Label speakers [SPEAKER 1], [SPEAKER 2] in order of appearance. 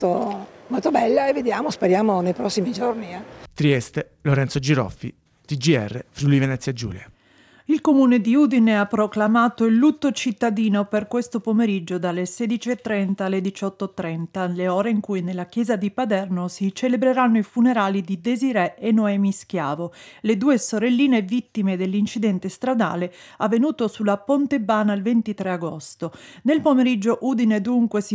[SPEAKER 1] molto bella e speriamo nei prossimi giorni.
[SPEAKER 2] Trieste, Lorenzo Giroffi, TGR, Friuli Venezia Giulia.
[SPEAKER 3] Il comune di Udine ha proclamato il lutto cittadino per questo pomeriggio dalle 16:30 alle 18:30, le ore in cui nella chiesa di Paderno si celebreranno i funerali di Desirée e Noemi Schiavo, le due sorelline vittime dell'incidente stradale avvenuto sulla Pontebana il 23 agosto. Nel pomeriggio Udine dunque si